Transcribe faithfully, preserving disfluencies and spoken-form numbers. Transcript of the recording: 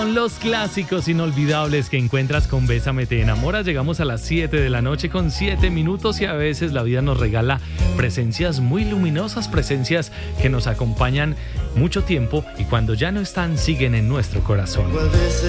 Los clásicos inolvidables que encuentras con Bésame Te Enamoras. Llegamos a las siete de la noche con siete minutos y a veces la vida nos regala presencias muy luminosas, presencias que nos acompañan mucho tiempo y cuando ya no están siguen en nuestro corazón.